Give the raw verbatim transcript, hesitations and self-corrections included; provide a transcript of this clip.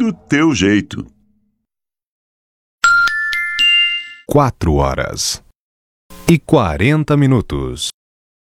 do teu jeito. Quatro horas e quarenta minutos.